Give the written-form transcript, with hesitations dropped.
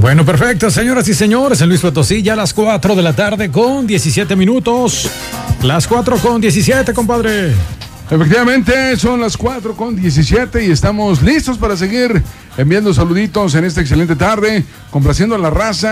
Bueno, perfecto, señoras y señores, en Luis Potosí ya a las 4 de la tarde con 17 minutos. Las 4:17, compadre. Efectivamente, son las 4:17 y estamos listos para seguir enviando saluditos en esta excelente tarde, complaciendo a la raza.